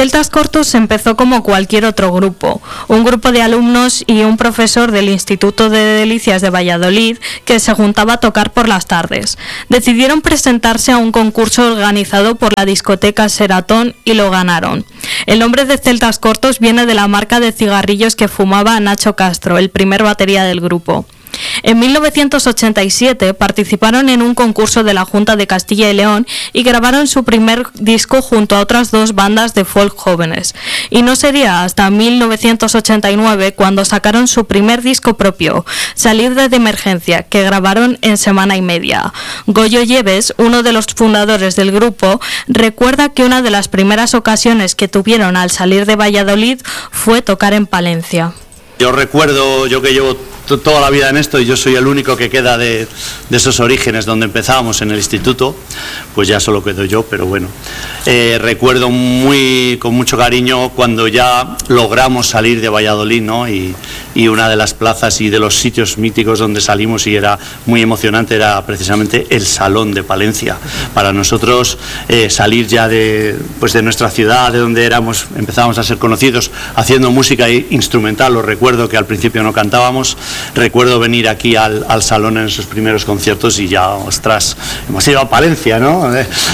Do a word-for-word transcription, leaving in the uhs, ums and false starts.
Celtas Cortos empezó como cualquier otro grupo, un grupo de alumnos y un profesor del Instituto de Delicias de Valladolid que se juntaba a tocar por las tardes. Decidieron presentarse a un concurso organizado por la discoteca Seratón y lo ganaron. El nombre de Celtas Cortos viene de la marca de cigarrillos que fumaba Nacho Castro, el primer batería del grupo. En mil novecientos ochenta y siete participaron en un concurso de la Junta de Castilla y León y grabaron su primer disco junto a otras dos bandas de folk jóvenes. Y no sería hasta mil novecientos ochenta y nueve cuando sacaron su primer disco propio, Salir de Emergencia, que grabaron en semana y media. Goyo Lleves, uno de los fundadores del grupo, recuerda que una de las primeras ocasiones que tuvieron al salir de Valladolid fue tocar en Palencia. Yo recuerdo, yo que llevo t- toda la vida en esto y yo soy el único que queda de, de esos orígenes donde empezábamos en el instituto, pues ya solo quedo yo, pero bueno. Eh, recuerdo muy, con mucho cariño cuando ya logramos salir de Valladolid, ¿no? Y, y una de las plazas y de los sitios míticos donde salimos y era muy emocionante era precisamente el Salón de Palencia. Para nosotros eh, salir ya de, pues de nuestra ciudad, de donde éramos, empezábamos a ser conocidos haciendo música instrumental, lo recuerdo. Recuerdo que al principio no cantábamos, recuerdo venir aquí al, al salón en esos primeros conciertos y ya, ostras, hemos ido a Palencia, ¿no?